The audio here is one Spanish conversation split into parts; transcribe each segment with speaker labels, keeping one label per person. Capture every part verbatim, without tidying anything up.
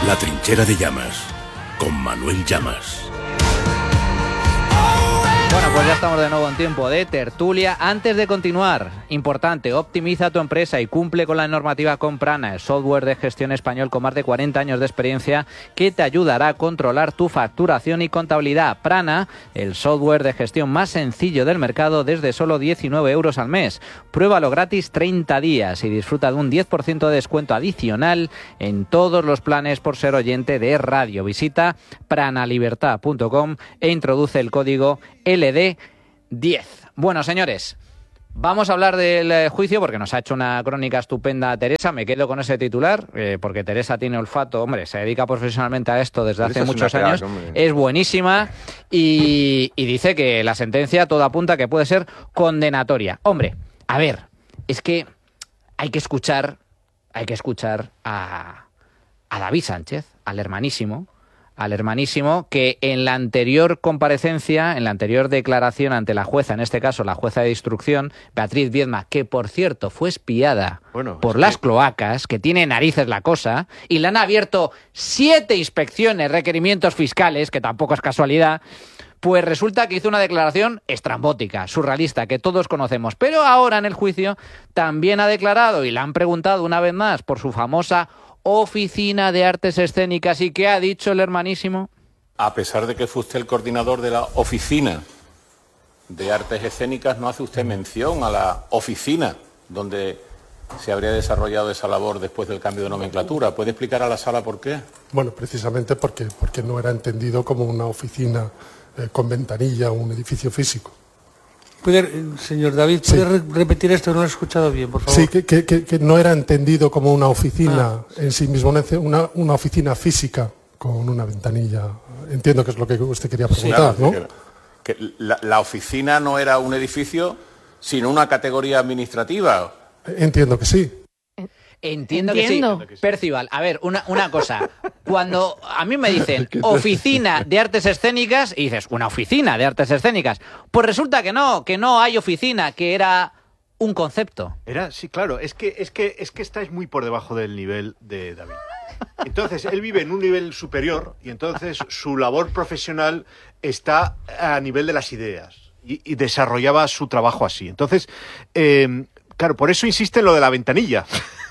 Speaker 1: La trinchera de Llamas, con Manuel Llamas.
Speaker 2: Bueno, pues ya estamos de nuevo en tiempo de tertulia. Antes de continuar, importante, optimiza tu empresa y cumple con la normativa con Prana, el software de gestión español con más de cuarenta años de experiencia que te ayudará a controlar tu facturación y contabilidad. Prana, el software de gestión más sencillo del mercado desde solo diecinueve euros al mes. Pruébalo gratis treinta días y disfruta de un diez por ciento de descuento adicional en todos los planes por ser oyente de radio. Visita pranalibertad punto com e introduce el código L D diez. Bueno, señores, vamos a hablar del juicio porque nos ha hecho una crónica estupenda Teresa. Me quedo con ese titular eh, porque Teresa tiene olfato, hombre, se dedica profesionalmente a esto desde hace muchos años. Crack, es buenísima y, y dice que la sentencia todo apunta que puede ser condenatoria. Hombre, a ver, es que hay que escuchar, hay que escuchar a, a David Sánchez, al hermanísimo, al hermanísimo, que en la anterior comparecencia, en la anterior declaración ante la jueza, en este caso la jueza de instrucción, Beatriz Viedma, que por cierto fue espiada bueno, por las que... cloacas, que tiene narices la cosa, y le han abierto siete inspecciones, requerimientos fiscales, que tampoco es casualidad, pues resulta que hizo una declaración estrambótica, surrealista, que todos conocemos. Pero ahora en el juicio también ha declarado, y le han preguntado una vez más por su famosa Oficina de Artes Escénicas. ¿Y qué ha dicho el hermanísimo?
Speaker 3: A pesar de que fue usted el coordinador de la Oficina de Artes Escénicas, no hace usted mención a la oficina donde se habría desarrollado esa labor después del cambio de nomenclatura. ¿Puede explicar a la sala por qué?
Speaker 4: Bueno, precisamente porque, porque no era entendido como una oficina eh, con ventanilla o un edificio físico.
Speaker 5: ¿Puede, señor David, ¿puede sí. repetir esto? No lo he escuchado bien, por favor.
Speaker 4: Sí, que, que, que no era entendido como una oficina ah. en sí mismo, una, una oficina física con una ventanilla. Entiendo que es lo que usted quería preguntar, sí, claro, ¿no?
Speaker 3: Que, que la, la oficina no era un edificio, sino una categoría administrativa.
Speaker 4: Entiendo que sí.
Speaker 2: Entiendo, Entiendo. que sí. Percival, a ver, una, una cosa. Cuando a mí me dicen oficina de artes escénicas, y dices, ¿una oficina de artes escénicas? Pues resulta que no, que no hay oficina, que era un concepto.
Speaker 6: Era, sí, claro, es que, es que, es que estáis muy por debajo del nivel de David. Entonces, él vive en un nivel superior y entonces su labor profesional está a nivel de las ideas y, y desarrollaba su trabajo así. Entonces, eh, claro, por eso insiste en lo de la ventanilla.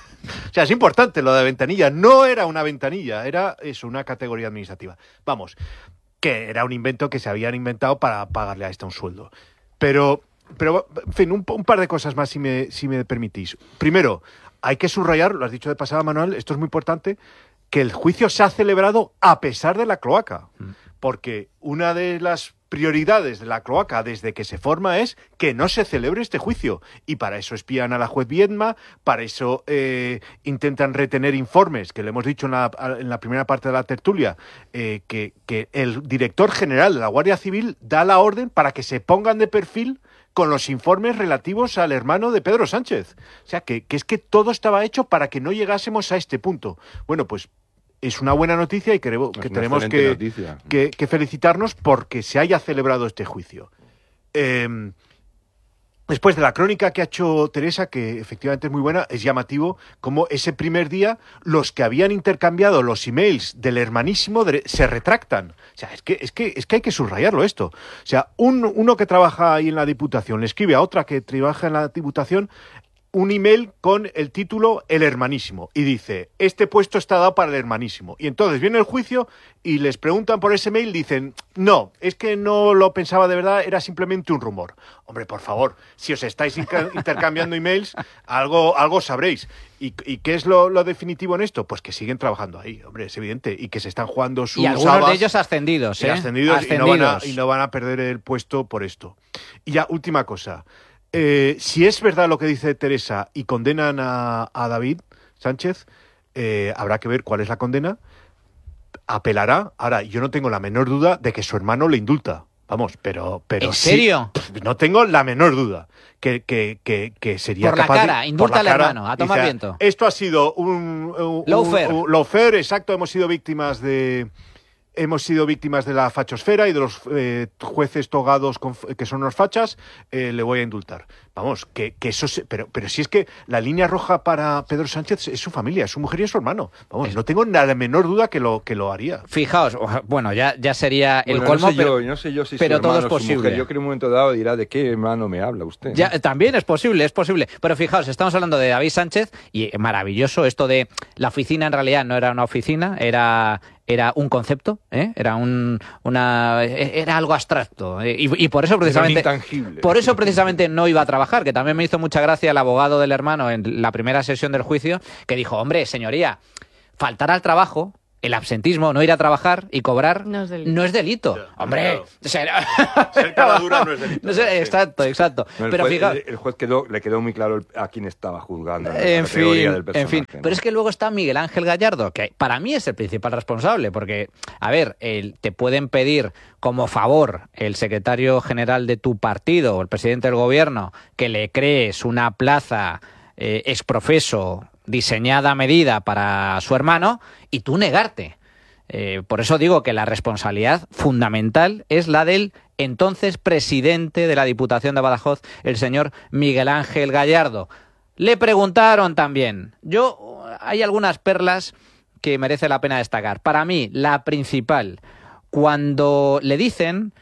Speaker 6: O sea, es importante lo de ventanilla. No era una ventanilla, era eso, una categoría administrativa. Vamos, que era un invento que se habían inventado para pagarle a esta un sueldo. Pero, pero en fin, un, un par de cosas más, si me, si me permitís. Primero, hay que subrayar, lo has dicho de pasada, Manuel, esto es muy importante, que el juicio se ha celebrado a pesar de la cloaca. Porque una de las prioridades de la cloaca desde que se forma es que no se celebre este juicio. Y para eso espían a la juez Viedma, para eso eh, intentan retener informes, que le hemos dicho en la, en la primera parte de la tertulia, eh, que, que el director general de la Guardia Civil da la orden para que se pongan de perfil con los informes relativos al hermano de Pedro Sánchez. O sea, que, que es que todo estaba hecho para que no llegásemos a este punto. Bueno, pues es una buena noticia y creo que tenemos que, que, que felicitarnos porque se haya celebrado este juicio. Eh, después de la crónica que ha hecho Teresa, que efectivamente es muy buena, es llamativo como ese primer día los que habían intercambiado los emails del hermanísimo de, se retractan. O sea, es que, es, que, es que hay que subrayarlo esto. O sea, un, uno que trabaja ahí en la Diputación le escribe a otra que trabaja en la Diputación un email con el título El Hermanísimo y dice, este puesto está dado para el hermanísimo. Y entonces viene el juicio y les preguntan por ese mail, dicen, no, es que no lo pensaba de verdad, era simplemente un rumor. Hombre, por favor, si os estáis intercambiando emails, algo, algo sabréis. ¿Y, y qué es lo, lo definitivo en esto? Pues que siguen trabajando ahí, hombre, es evidente, y que se están jugando sus
Speaker 2: Y algunos
Speaker 6: habas,
Speaker 2: de ellos ascendidos, ¿eh?
Speaker 6: Y ascendidos,
Speaker 2: ascendidos.
Speaker 6: Y, no van a, y no van a perder el puesto por esto. Y ya, última cosa. Eh, si es verdad lo que dice Teresa y condenan a, a David Sánchez, eh, habrá que ver cuál es la condena. Apelará. Ahora, yo no tengo la menor duda de que su hermano le indulta. Vamos, pero... pero
Speaker 2: ¿En serio?
Speaker 6: Sí, no tengo la menor duda que, que, que, que sería
Speaker 2: por
Speaker 6: capaz...
Speaker 2: La cara, indulta por la cara, al hermano, a tomar dice, viento.
Speaker 6: Esto ha sido un... un
Speaker 2: lawfare.
Speaker 6: Un, un lawfare, exacto, hemos sido víctimas de... hemos sido víctimas de la fachosfera y de los eh, jueces togados con, que son unos fachas, eh, le voy a indultar. Vamos, que, que eso se, pero, pero si es que la línea roja para Pedro Sánchez es su familia, es su mujer y es su hermano. Vamos, es... no tengo la menor duda que lo, que lo haría.
Speaker 2: Fijaos, bueno, ya, ya sería el
Speaker 7: bueno,
Speaker 2: colmo,
Speaker 7: no sé
Speaker 2: pero,
Speaker 7: yo, no sé yo si
Speaker 2: pero todo
Speaker 7: hermano,
Speaker 2: es posible.
Speaker 7: Mujer, yo creo que en un momento dado dirá de qué hermano me habla usted.
Speaker 2: Ya, también es posible, es posible. Pero fijaos, estamos hablando de David Sánchez y maravilloso esto de la oficina en realidad no era una oficina, era... era un concepto, ¿eh? era un una era algo abstracto ¿eh? y, y por eso precisamente por eso precisamente no iba a trabajar, que también me hizo mucha gracia el abogado del hermano en la primera sesión del juicio, que dijo, hombre, señoría, faltar al trabajo, el absentismo, no ir a trabajar y cobrar no es delito. No es delito. Ya, hombre, claro. ser,
Speaker 6: ser cara dura no es delito.
Speaker 2: No sé, exacto, exacto.
Speaker 7: No, el
Speaker 2: pero
Speaker 7: juez,
Speaker 2: fija...
Speaker 7: el, el juez quedó, le quedó muy claro a quién estaba juzgando.
Speaker 2: En,
Speaker 7: la
Speaker 2: fin,
Speaker 7: del
Speaker 2: en fin,
Speaker 7: ¿no?
Speaker 2: Pero es que luego está Miguel Ángel Gallardo, que para mí es el principal responsable, porque, a ver, el, te pueden pedir como favor el secretario general de tu partido o el presidente del gobierno que le crees una plaza eh, exprofeso diseñada a medida para su hermano y tú negarte. Eh, por eso digo que la responsabilidad fundamental es la del entonces presidente de la Diputación de Badajoz, el señor Miguel Ángel Gallardo. Le preguntaron también. Yo, hay algunas perlas que merece la pena destacar. Para mí, la principal, cuando le dicen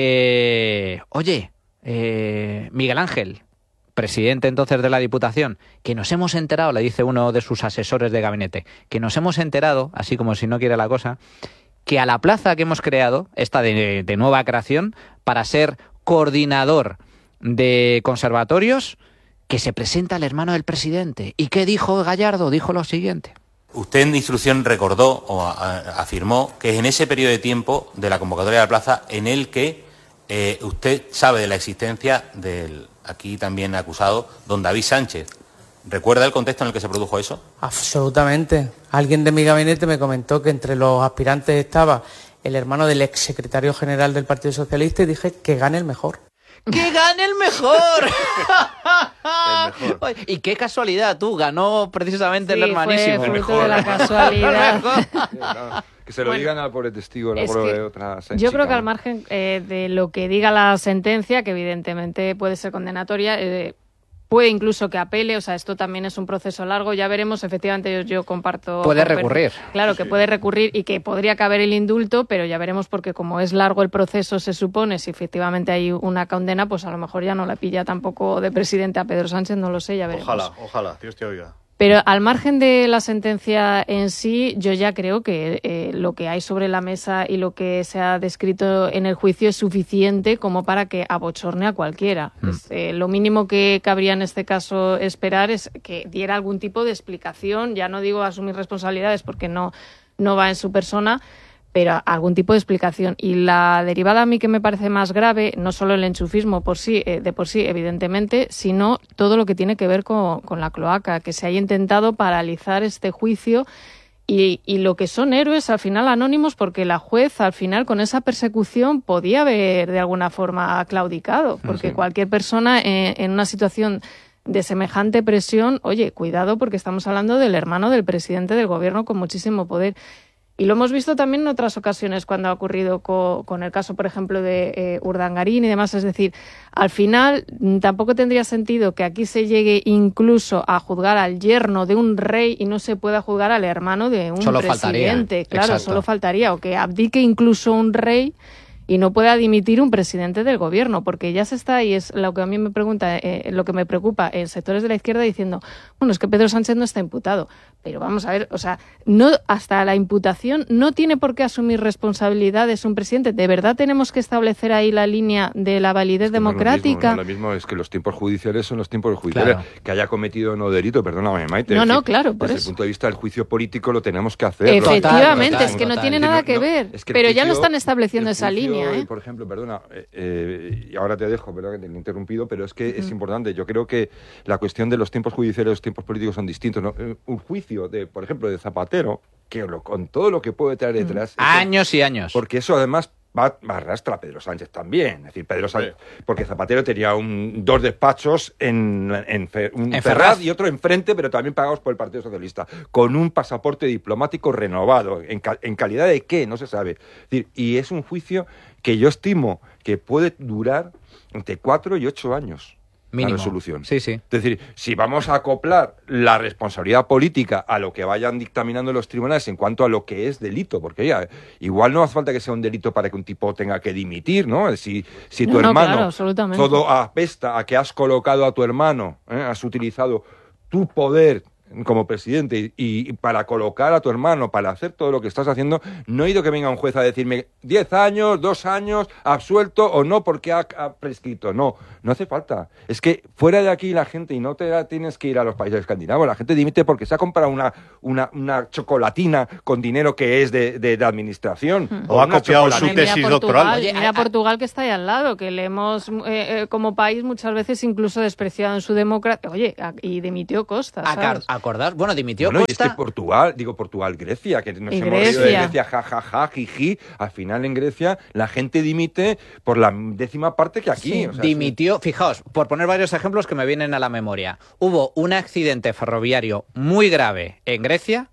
Speaker 2: que, oye, eh, Miguel Ángel, presidente entonces de la Diputación, que nos hemos enterado, le dice uno de sus asesores de gabinete, que nos hemos enterado, así como si no quiere la cosa, que a la plaza que hemos creado, esta de, de nueva creación, para ser coordinador de conservatorios, que se presenta el hermano del presidente. ¿Y qué dijo Gallardo? Dijo lo siguiente.
Speaker 8: Usted en instrucción recordó o a, a, afirmó que es en ese periodo de tiempo de la convocatoria de la plaza en el que eh, usted sabe de la existencia del aquí también acusado don David Sánchez. ¿Recuerda el contexto en el que se produjo eso?
Speaker 5: Absolutamente. Alguien de mi gabinete me comentó que entre los aspirantes estaba el hermano del exsecretario general del Partido Socialista y dije que gane el mejor.
Speaker 2: ¡Que gane el mejor!
Speaker 6: El mejor.
Speaker 2: Y qué casualidad, tú, ganó precisamente sí, el hermanísimo.
Speaker 9: Fue fruto de la casualidad.
Speaker 7: Que se lo bueno, digan al pobre testigo, la pobre otra
Speaker 9: Yo chica, creo que ¿no? al margen eh, de lo que diga la sentencia, que evidentemente puede ser condenatoria, eh, puede incluso que apele, o sea, esto también es un proceso largo, ya veremos, efectivamente yo, yo comparto...
Speaker 2: Puede recurrir.
Speaker 9: Claro, que sí. puede recurrir y que podría caber el indulto, pero ya veremos porque como es largo el proceso, se supone, si efectivamente hay una condena, pues a lo mejor ya no la pilla tampoco de presidente a Pedro Sánchez, no lo sé, ya veremos.
Speaker 6: Ojalá, ojalá, Dios te oiga.
Speaker 9: Pero al margen de la sentencia en sí, yo ya creo que eh, lo que hay sobre la mesa y lo que se ha descrito en el juicio es suficiente como para que abochorne a cualquiera. Mm. Es, eh, lo mínimo que cabría en este caso esperar es que diera algún tipo de explicación, ya no digo asumir responsabilidades porque no, no va en su persona, pero algún tipo de explicación. Y la derivada a mí que me parece más grave, no solo el enchufismo por sí, eh, de por sí, evidentemente, sino todo lo que tiene que ver con, con la cloaca, que se haya intentado paralizar este juicio y, y lo que son héroes al final anónimos, porque la juez al final con esa persecución podía haber de alguna forma claudicado, porque sí. cualquier persona eh, en una situación de semejante presión, oye, cuidado porque estamos hablando del hermano del presidente del gobierno con muchísimo poder. Y lo hemos visto también en otras ocasiones cuando ha ocurrido co, con el caso, por ejemplo, de eh, Urdangarín y demás. Es decir, al final tampoco tendría sentido que aquí se llegue incluso a juzgar al yerno de un rey y no se pueda juzgar al hermano de un
Speaker 2: solo
Speaker 9: presidente.
Speaker 2: Faltaría.
Speaker 9: Claro,
Speaker 2: Exacto.
Speaker 9: Solo faltaría. O que abdique incluso un rey y no pueda dimitir un presidente del gobierno, porque ya se está, y es lo que a mí me pregunta, eh, lo que me preocupa en sectores de la izquierda diciendo, bueno, es que Pedro Sánchez no está imputado. Pero vamos a ver, o sea, no hasta la imputación no tiene por qué asumir responsabilidades un presidente. ¿De verdad tenemos que establecer ahí la línea de la validez es que democrática?
Speaker 7: No es lo mismo, no es lo mismo, es que los tiempos judiciales son los tiempos judiciales. Claro. Que haya cometido no delito, perdóname, Maite.
Speaker 9: No, no,
Speaker 7: decir,
Speaker 9: claro, por
Speaker 7: desde
Speaker 9: eso.
Speaker 7: el punto de vista del juicio político lo tenemos que hacer.
Speaker 9: Efectivamente,
Speaker 2: total,
Speaker 9: es que
Speaker 2: total.
Speaker 9: no tiene nada que
Speaker 7: no,
Speaker 9: ver.
Speaker 7: Es que
Speaker 9: pero
Speaker 7: juicio,
Speaker 9: ya lo están estableciendo esa
Speaker 7: juicio,
Speaker 9: línea, ¿eh?
Speaker 7: Por ejemplo, perdona, eh, eh, y ahora te dejo, perdón que te he interrumpido, pero es que uh-huh. es importante. Yo creo que la cuestión de los tiempos judiciales y los tiempos políticos son distintos, ¿no? Un juicio, de, por ejemplo, de Zapatero, que lo, con todo lo que puede traer detrás...
Speaker 2: Años eso, y años.
Speaker 7: Porque eso además va, va arrastra a Pedro Sánchez también. Es decir, Pedro Sánchez, sí. Porque Zapatero tenía un, dos despachos en, en, Fer, un en Ferraz y otro enfrente, pero también pagados por el Partido Socialista, con un pasaporte diplomático renovado. ¿En, en calidad de qué? No se sabe. Es decir, y es un juicio que yo estimo que puede durar entre cuatro y ocho años. Mínimo. La resolución.
Speaker 2: Sí, sí.
Speaker 7: Es decir, si vamos a acoplar la responsabilidad política a lo que vayan dictaminando los tribunales en cuanto a lo que es delito, porque ya, igual no hace falta que sea un delito para que un tipo tenga que dimitir, ¿no? Si, si tu
Speaker 9: no,
Speaker 7: hermano,
Speaker 9: no, claro,
Speaker 7: todo apesta a que has colocado a tu hermano, ¿eh? Has utilizado tu poder como presidente y, y para colocar a tu hermano, para hacer todo lo que estás haciendo, no he ido que venga un juez a decirme diez años, dos años, absuelto o no porque ha, ha prescrito. No, no hace falta. Es que fuera de aquí la gente, y no te tienes que ir a los países escandinavos, la gente dimite porque se ha comprado una, una, una chocolatina con dinero que es de, de, de administración.
Speaker 6: Mm. O, o ha copiado su tesis doctoral.
Speaker 9: Oye, mira Portugal que está ahí al lado, que le hemos, eh, eh, como país, muchas veces incluso despreciado en su democracia. Oye, y dimitió Costa, ¿sabes?
Speaker 2: A ¿Acordás? Bueno, dimitió
Speaker 7: bueno,
Speaker 2: Costa.
Speaker 7: Y es que Portugal, digo Portugal, Grecia, que nos
Speaker 9: y
Speaker 7: hemos
Speaker 9: Grecia.
Speaker 7: reído de Grecia, jajaja, ja, ja, jiji. Al final en Grecia la gente dimite por la décima parte que aquí.
Speaker 2: Sí,
Speaker 7: o sea,
Speaker 2: dimitió, sí. Fijaos, por poner varios ejemplos que me vienen a la memoria. Hubo un accidente ferroviario muy grave en Grecia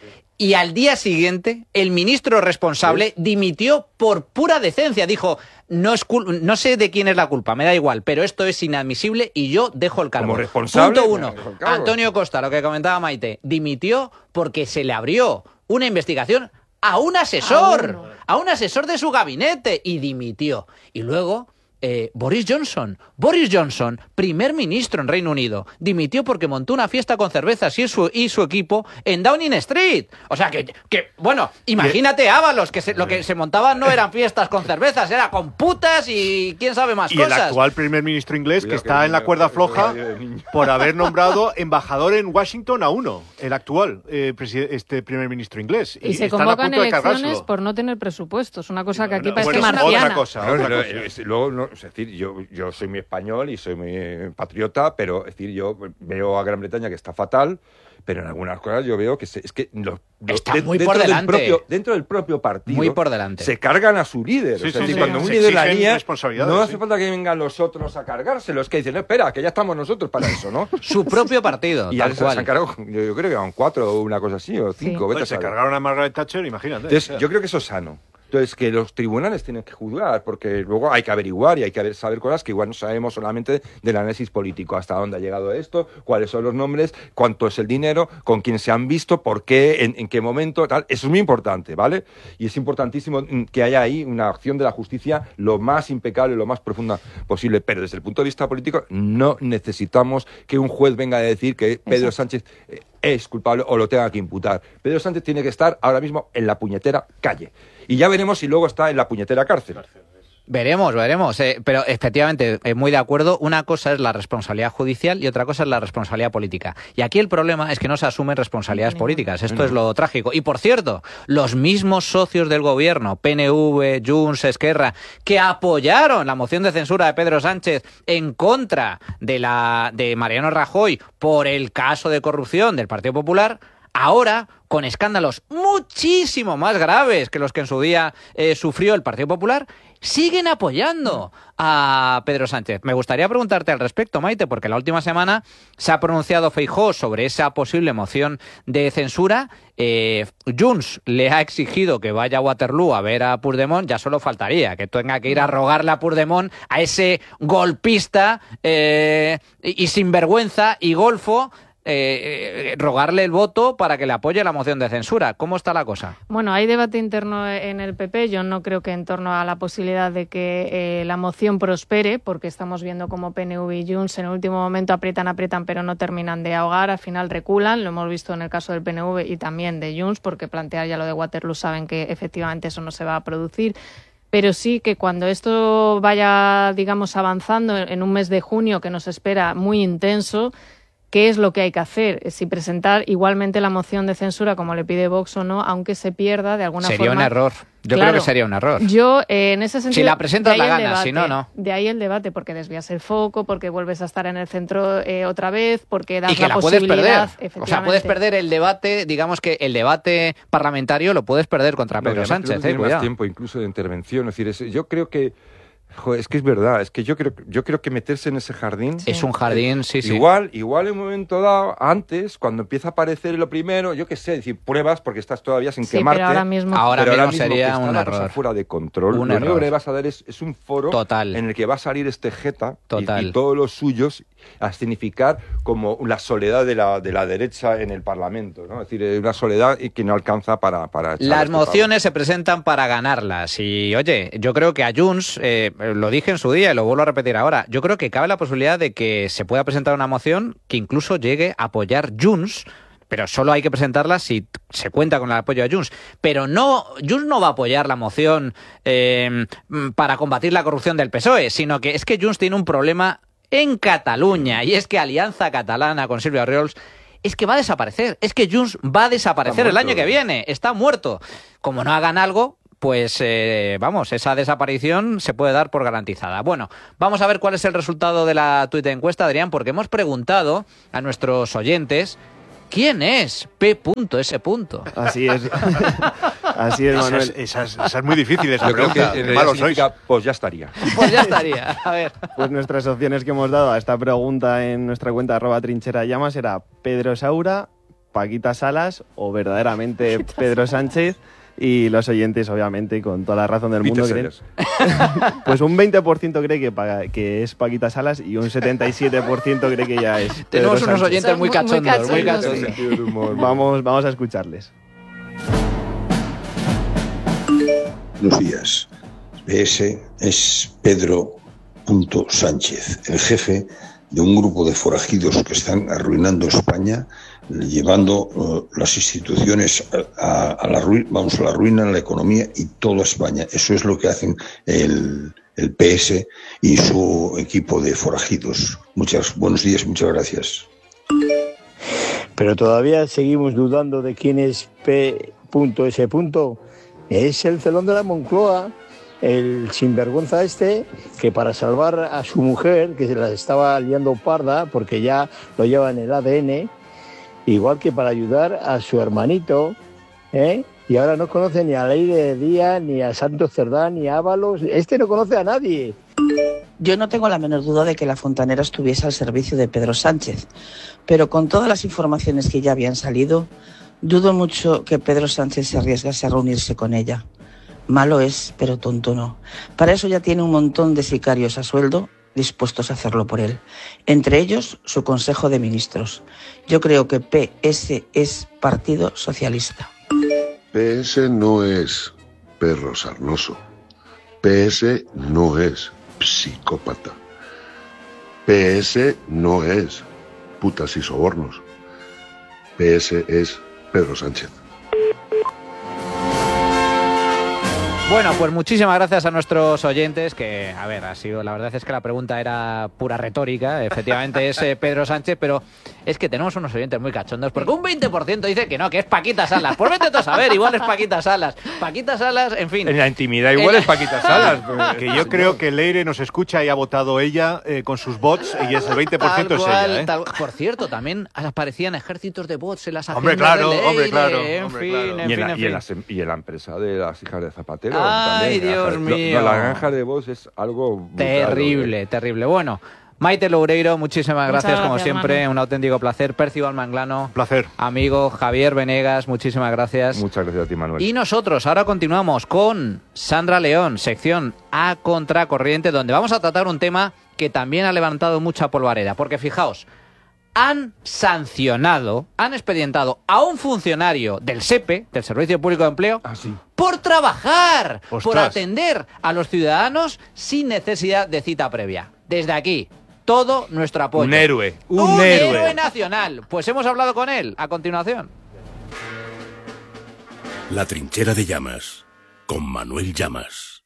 Speaker 2: y al día siguiente el ministro responsable ¿Sí? dimitió por pura decencia. Dijo, no, es cul- no sé de quién es la culpa, me da igual, pero esto es inadmisible y yo dejo el cargo.
Speaker 7: Como responsable.
Speaker 2: Punto uno. Antonio Costa, lo que comentaba Maite, dimitió porque se le abrió una investigación a un asesor, a, a un asesor de su gabinete y dimitió. Y luego... Eh, Boris Johnson, Boris Johnson, primer ministro en Reino Unido, dimitió porque montó una fiesta con cervezas y su, y su equipo en Downing Street. O sea que, que bueno, imagínate Ábalos, que se, lo que se montaban no eran fiestas con cervezas, era con putas y quién sabe más
Speaker 6: y
Speaker 2: cosas.
Speaker 6: Y el actual primer ministro inglés que está en la cuerda floja por haber nombrado embajador en Washington a uno, el actual eh, este primer ministro inglés.
Speaker 9: Y, y se convocan elecciones por no tener presupuestos, una cosa que aquí no, parece
Speaker 6: bueno,
Speaker 9: marciana.
Speaker 6: Otra cosa,
Speaker 7: no,
Speaker 6: otra
Speaker 7: no,
Speaker 6: cosa.
Speaker 7: Es, luego, no, es decir, yo, yo soy muy español y soy muy patriota, pero es decir, yo veo a Gran Bretaña que está fatal, pero en algunas cosas yo veo que se, es que los,
Speaker 2: está
Speaker 7: de,
Speaker 2: muy
Speaker 7: dentro
Speaker 2: por delante.
Speaker 7: Del propio, dentro del propio partido
Speaker 2: muy por delante.
Speaker 7: Se cargan a su líder.
Speaker 6: Sí,
Speaker 7: o sea,
Speaker 6: sí,
Speaker 7: sí,
Speaker 6: sí,
Speaker 7: cuando
Speaker 6: sí,
Speaker 7: un
Speaker 6: sí,
Speaker 7: líder la lía, no hace
Speaker 6: sí.
Speaker 7: falta que vengan los otros a cargárselo. Es que dicen, no, espera, que ya estamos nosotros para eso, ¿no?
Speaker 2: Su propio partido,
Speaker 7: y
Speaker 2: tal
Speaker 7: se
Speaker 2: cual.
Speaker 7: han cargado, yo, yo creo que eran cuatro o una cosa así, o cinco.
Speaker 6: Sí. Bueno, se cargaron a Margaret Thatcher, imagínate.
Speaker 7: Entonces,
Speaker 6: o sea.
Speaker 7: yo creo que eso es sano. Entonces, que los tribunales tienen que juzgar, porque luego hay que averiguar y hay que saber cosas que igual no sabemos solamente del análisis político, hasta dónde ha llegado esto, cuáles son los nombres, cuánto es el dinero, con quién se han visto, por qué, en, en qué momento, tal. Eso es muy importante, ¿vale? Y es importantísimo que haya ahí una acción de la justicia lo más impecable, lo más profunda posible, pero desde el punto de vista político no necesitamos que un juez venga a decir que Pedro Exacto. Sánchez es culpable o lo tenga que imputar. Pedro Sánchez tiene que estar ahora mismo en la puñetera calle. Y ya veremos si luego está en la puñetera cárcel.
Speaker 2: Veremos, veremos. Eh, pero efectivamente, eh, muy de acuerdo. Una cosa es la responsabilidad judicial y otra cosa es la responsabilidad política. Y aquí el problema es que no se asumen responsabilidades no, políticas. Esto no. es lo trágico. Y por cierto, los mismos socios del gobierno, P N V, Junts, Esquerra, que apoyaron la moción de censura de Pedro Sánchez en contra de, la, de Mariano Rajoy por el caso de corrupción del Partido Popular, ahora, con escándalos muchísimo más graves que los que en su día eh, sufrió el Partido Popular, siguen apoyando a Pedro Sánchez. Me gustaría preguntarte al respecto, Maite, porque la última semana se ha pronunciado Feijóo sobre esa posible moción de censura. Eh, Junts le ha exigido que vaya a Waterloo a ver a Puigdemont, ya solo faltaría que tenga que ir a rogarle a Puigdemont, a ese golpista eh, y, y sinvergüenza y golfo, Eh, eh, rogarle el voto para que le apoye la moción de censura. ¿Cómo está la cosa?
Speaker 9: Bueno, hay debate interno en el P P. Yo no creo que en torno a la posibilidad de que eh, la moción prospere, porque estamos viendo como P N V y Junts en el último momento aprietan, aprietan, pero no terminan de ahogar. Al final reculan. Lo hemos visto en el caso del P N V y también de Junts, porque plantear ya lo de Waterloo saben que efectivamente eso no se va a producir. Pero sí que cuando esto vaya, digamos, avanzando en un mes de junio que nos espera muy intenso, ¿qué es lo que hay que hacer? Si presentar igualmente la moción de censura como le pide Vox o no, aunque se pierda de alguna
Speaker 2: Sería
Speaker 9: forma...
Speaker 2: un error Yo
Speaker 9: claro,
Speaker 2: creo que sería un error.
Speaker 9: Yo, eh, en ese sentido...
Speaker 2: Si la presentas,
Speaker 9: de ahí
Speaker 2: la
Speaker 9: el
Speaker 2: ganas,
Speaker 9: debate,
Speaker 2: si no, no.
Speaker 9: De ahí el debate, porque desvías el foco, porque vuelves a estar en el centro eh, otra vez, porque das
Speaker 2: y que
Speaker 9: la,
Speaker 2: la puedes
Speaker 9: posibilidad...
Speaker 2: perder. O sea, puedes perder el debate, digamos que el debate parlamentario lo puedes perder contra Pedro
Speaker 7: no,
Speaker 2: Sánchez.
Speaker 7: Creo que
Speaker 2: eh,
Speaker 7: tiene más tiempo incluso de intervención. Es decir, es, yo creo que... Joder, es que es verdad, es que yo creo, yo creo que meterse en ese jardín...
Speaker 2: Sí. Es un jardín, sí, sí.
Speaker 7: Igual, igual en un momento dado, antes, cuando empieza a aparecer lo primero, yo qué sé, decir, pruebas porque estás todavía sin
Speaker 9: sí,
Speaker 7: quemarte.
Speaker 9: Pero ahora mismo,
Speaker 2: ahora
Speaker 7: pero
Speaker 2: mismo
Speaker 7: ahora mismo
Speaker 2: sería
Speaker 7: que está
Speaker 2: un
Speaker 7: la
Speaker 2: error.
Speaker 7: cosa fuera de control.
Speaker 2: Un
Speaker 7: lo
Speaker 2: error.
Speaker 7: único que le vas a dar es, es un foro
Speaker 2: Total.
Speaker 7: en el que va a salir este jeta
Speaker 2: Total.
Speaker 7: y, y todos los suyos a significar como la soledad de la, de la derecha en el Parlamento, ¿no? Es decir, una soledad y que no alcanza para... para
Speaker 2: Las este mociones pavo. se presentan para ganarlas y, oye, yo creo que a Junts, eh, lo dije en su día y lo vuelvo a repetir ahora, yo creo que cabe la posibilidad de que se pueda presentar una moción que incluso llegue a apoyar Junts, pero solo hay que presentarla si se cuenta con el apoyo de Junts. Pero no, Junts no va a apoyar la moción eh, para combatir la corrupción del P S O E, sino que es que Junts tiene un problema en Cataluña, y es que Alianza Catalana con Silvia Oriols es que va a desaparecer, es que Junts va a desaparecer el año que viene, está muerto. Como no hagan algo, pues eh, vamos, esa desaparición se puede dar por garantizada. Bueno, vamos a ver cuál es el resultado de la tuit de encuesta, Adrián, porque hemos preguntado a nuestros oyentes ¿quién es P S?
Speaker 10: Así es. Así es, Manuel.
Speaker 6: Esa es, esa es, esa es muy difícil esa
Speaker 7: Yo creo
Speaker 6: pregunta.
Speaker 7: que en
Speaker 6: Qué malos sois.
Speaker 7: pues ya estaría.
Speaker 2: Pues ya estaría. A ver.
Speaker 10: Pues nuestras opciones que hemos dado a esta pregunta en nuestra cuenta arroba trinchera llamas era Pedro Saura, Paquita Salas o verdaderamente Pedro Sánchez. Y los oyentes, obviamente, con toda la razón del mundo, creen... Pues un veinte por ciento cree que, pa... que es Paquita Salas y un setenta y siete por ciento cree que ya es Pedro
Speaker 2: Tenemos unos
Speaker 10: Sánchez.
Speaker 2: oyentes muy cachondos, muy cachondos.
Speaker 10: Muy cachondos. Vamos, vamos a escucharles.
Speaker 11: Buenos días. P S es Pedro Sánchez, el jefe de un grupo de forajidos que están arruinando España, llevando uh, las instituciones a, a la ruina, vamos, a la ruina, la economía y toda España. Eso es lo que hacen el, el P S y su equipo de forajidos. Muchas buenos días, muchas gracias.
Speaker 12: Pero todavía seguimos dudando de quién es P S. Es el celón de la Moncloa, el sinvergüenza este, que para salvar a su mujer, que se la estaba liando parda, porque ya lo lleva en el A D N, igual que para ayudar a su hermanito, ¿eh? Y ahora no conoce ni a Leire Díaz, ni a Santos Cerdán, ni a Ábalos. Este no conoce a nadie.
Speaker 13: Yo no tengo la menor duda de que la fontanera estuviese al servicio de Pedro Sánchez, pero con todas las informaciones que ya habían salido, dudo mucho que Pedro Sánchez se arriesgase a reunirse con ella. Malo es, pero tonto no. Para eso ya tiene un montón de sicarios a sueldo dispuestos a hacerlo por él. Entre ellos, su Consejo de Ministros. Yo creo que P S es Partido Socialista.
Speaker 14: P S no es perro sarnoso. P S no es psicópata. P S no es putas y sobornos. P S es Pedro Sánchez.
Speaker 2: Bueno, pues muchísimas gracias a nuestros oyentes, que, a ver, ha sido, la verdad es que la pregunta era pura retórica, efectivamente es eh, Pedro Sánchez, pero es que tenemos unos oyentes muy cachondos, porque un veinte por ciento dice que no, que es Paquita Salas. Pues vete tú a saber, igual es Paquita Salas. Paquita Salas, en fin.
Speaker 7: En la intimidad igual es Paquita Salas.
Speaker 6: Pues, que yo creo que Leire nos escucha y ha votado ella eh, con sus bots y es el veinte por ciento
Speaker 2: Tal
Speaker 6: es
Speaker 2: cual,
Speaker 6: ella. ¿eh?
Speaker 2: tal- Por cierto, también aparecían ejércitos de bots en las agendas
Speaker 6: Hombre, claro,
Speaker 2: de Leire,
Speaker 6: hombre, claro,
Speaker 2: en
Speaker 6: hombre,
Speaker 2: fin,
Speaker 6: claro.
Speaker 2: en
Speaker 7: Y en,
Speaker 2: fin,
Speaker 7: la,
Speaker 2: en
Speaker 7: y, en
Speaker 2: fin.
Speaker 7: la, y en la empresa de las hijas de Zapatero.
Speaker 2: Ay,
Speaker 7: también.
Speaker 2: Dios
Speaker 7: Lo-
Speaker 2: mío.
Speaker 7: lo- la granja de voz es algo brutal,
Speaker 2: Terrible, terrible. Bueno, Maite Loureiro, muchísimas
Speaker 9: Muchas
Speaker 2: gracias, como
Speaker 9: gracias,
Speaker 2: siempre,
Speaker 9: Manu.
Speaker 2: un auténtico placer. Percival Manglano,
Speaker 6: placer.
Speaker 2: Amigo Javier Venegas, muchísimas gracias.
Speaker 7: Muchas gracias a ti, Manuel.
Speaker 2: Y nosotros ahora continuamos con Sandra León, sección A Contracorriente, donde vamos a tratar un tema que también ha levantado mucha polvareda, porque fijaos, han sancionado, han expedientado a un funcionario del S E P E, del Servicio Público de Empleo,
Speaker 7: Ah, sí.
Speaker 2: por trabajar, por
Speaker 6: Ostras.
Speaker 2: atender a los ciudadanos sin necesidad de cita previa. Desde aquí, todo nuestro apoyo.
Speaker 7: Un héroe, un,
Speaker 2: Un
Speaker 7: héroe.
Speaker 2: héroe nacional. Pues hemos hablado con él a continuación.
Speaker 1: La trinchera de Llamas, con Manuel Llamas.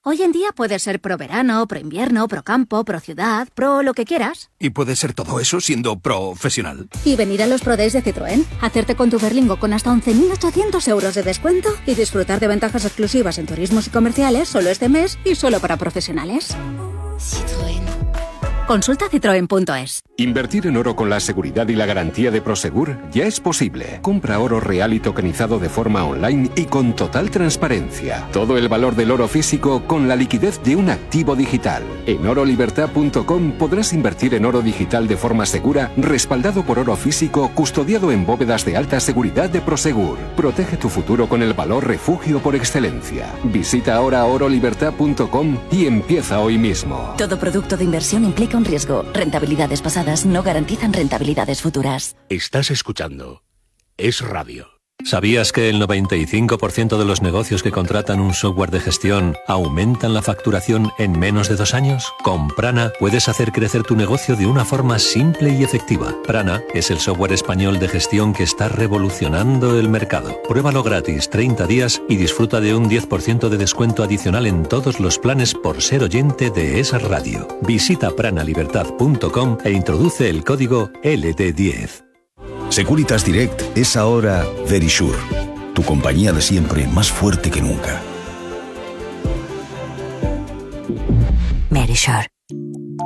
Speaker 15: Hoy en día puedes ser pro verano, pro invierno, pro campo, pro ciudad, pro lo que quieras.
Speaker 16: ¿Y puedes ser todo eso siendo profesional?
Speaker 15: Y venir a los Pro Days de Citroën, hacerte con tu Berlingo con hasta once mil ochocientos euros de descuento y disfrutar de ventajas exclusivas en turismos y comerciales solo este mes y solo para profesionales. Citroën. Consulta citroen punto es.
Speaker 17: Invertir en oro con la seguridad y la garantía de Prosegur ya es posible. Compra oro real y tokenizado de forma online y con total transparencia. Todo el valor del oro físico con la liquidez de un activo digital. En oro libertad punto com podrás invertir en oro digital de forma segura, respaldado por oro físico, custodiado en bóvedas de alta seguridad de Prosegur. Protege tu futuro con el valor refugio por excelencia. Visita ahora oro libertad punto com y empieza hoy mismo.
Speaker 18: Todo producto de inversión implica un riesgo. Rentabilidades pasadas no garantizan rentabilidades futuras.
Speaker 1: Estás escuchando Es Radio.
Speaker 19: ¿Sabías que el noventa y cinco por ciento de los negocios que contratan un software de gestión aumentan la facturación en menos de dos años? Con Prana puedes hacer crecer tu negocio de una forma simple y efectiva. Prana es el software español de gestión que está revolucionando el mercado. Pruébalo gratis treinta días y disfruta de un diez por ciento de descuento adicional en todos los planes por ser oyente de esa radio. Visita prana libertad punto com e introduce el código L D diez.
Speaker 20: Securitas Direct es ahora Verisure, tu compañía de siempre más fuerte que nunca.
Speaker 18: Verisure.